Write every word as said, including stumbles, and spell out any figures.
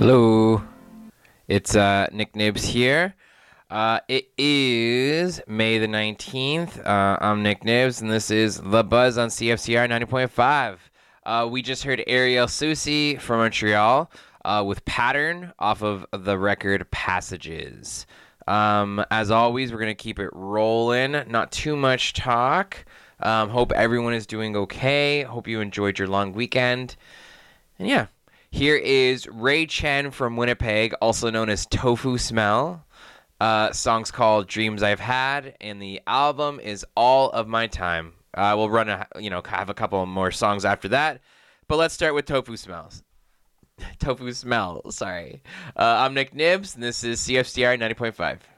Hello, it's uh, Nick Nibs here. Uh, it is May the nineteenth. Uh, I'm Nick Nibs, and this is The Buzz on C F C R ninety point five. Uh, we just heard Ariel Susi from Montreal uh, with Pattern off of the record Passages. Um, as always, we're going to keep it rolling. Not too much talk. Um, hope everyone is doing okay. Hope you enjoyed your long weekend. And yeah. Here is Ray Chen from Winnipeg, also known as Tofu Smell. Uh, song's called Dreams I've Had, and the album is All of My Time. Uh, we'll run a, you know, have a couple more songs after that, but let's start with Tofu Smells. Tofu Smell, sorry. Uh, I'm Nick Nibs, and this is C F C R ninety point five.